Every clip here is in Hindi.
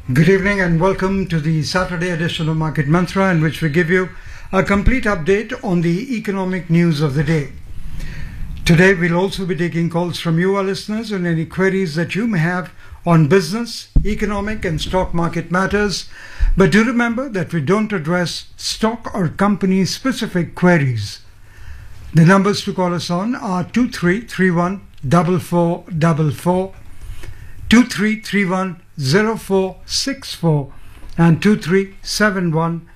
Good evening and welcome to the Saturday edition of Market Mantra, in which we give you a complete update on the economic news of the day. Today we'll also be taking calls from you, our listeners, on any queries that you may have on business, economic and stock market matters. But do remember that we don't address stock or company specific queries. The numbers to call us on are 2331 4444, 2331 0464 and 2371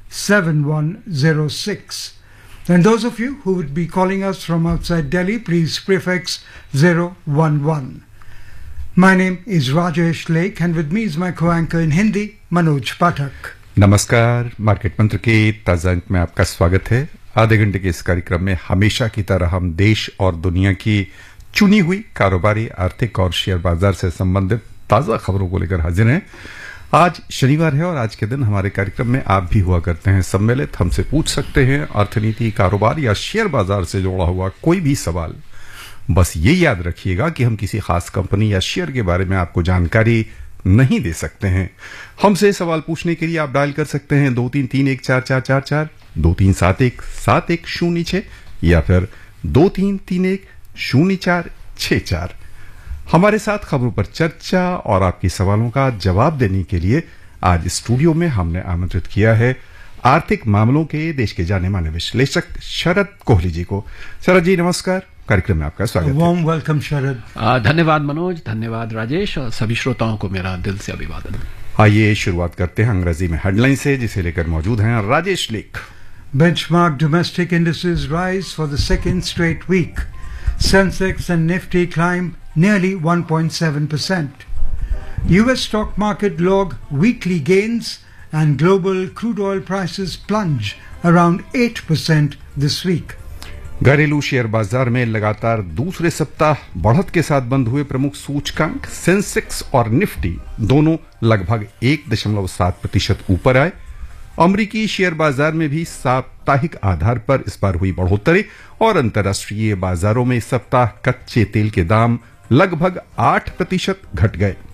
7106. And those of you who would be calling us from outside Delhi, please prefix 011. My name is Rajesh Lake and with me is my co-anchor in Hindi, Manoj Pathak. नमस्कार, मार्केट मंत्र के ताजा अंक में आपका स्वागत है। आधे घंटे के इस कार्यक्रम में हमेशा की तरह हम देश और दुनिया की चुनी हुई कारोबारी, आर्थिक और शेयर बाजार से संबंधित ताजा खबरों को लेकर हाजिर हैं। आज शनिवार है और आज के दिन हमारे कार्यक्रम में आप भी हुआ करते हैं सम्मिलित। हमसे पूछ सकते हैं अर्थनीति, कारोबार या शेयर बाजार से जुड़ा हुआ कोई भी सवाल। बस ये याद रखिएगा कि हम किसी खास कंपनी या शेयर के बारे में आपको जानकारी नहीं दे सकते हैं। हमसे सवाल पूछने के लिए आप डायल कर सकते हैं 23314444, 23717106 या फिर 23310464। हमारे साथ खबरों पर चर्चा और आपके सवालों का जवाब देने के लिए आज स्टूडियो में हमने आमंत्रित किया है आर्थिक मामलों के देश के जाने माने विश्लेषक शरद कोहली जी को। शरद जी नमस्कार, कार्यक्रम में आपका स्वागत है। वार्म वेलकम शरद। धन्यवाद मनोज, धन्यवाद राजेश और सभी श्रोताओं को मेरा दिल से अभिवादन। आइए शुरुआत करते हैं अंग्रेजी में हेडलाइन से, जिसे लेकर मौजूद हैं राजेश लेख। Benchmark domestic indices rise for the second straight week. Sensex and Nifty climb nearly 1.7%. US stock market log weekly gains and global crude oil prices plunge around 8% this week. घरेलू शेयर बाजार में लगातार दूसरे सप्ताह बढ़त के साथ बंद हुए प्रमुख सूचकांक सेंसेक्स और निफ्टी दोनों लगभग 1.7% ऊपर आए। अमेरिकी शेयर बाजार में भी साप्ताहिक आधार पर इस बार हुई बढ़ोतरी और अंतर्राष्ट्रीय बाजारों में इस सप्ताह कच्चे तेल के दाम लगभग 8% घट गए।